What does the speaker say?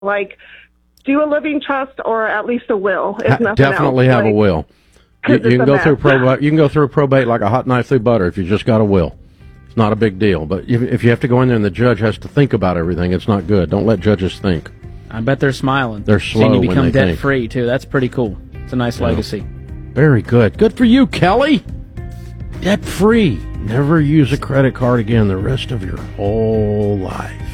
like do a living trust or at least a will. If nothing Definitely else. have a will. You can go through probate. You can go through probate like a hot knife through butter if you just got a will. It's not a big deal. But if you have to go in there and the judge has to think about everything, it's not good. Don't let judges think. I bet they're smiling. They're slow seeing you become when they debt free too. That's pretty cool. It's a nice legacy. Very good. Good for you, Kelly. Debt free. Never use a credit card again the rest of your whole life.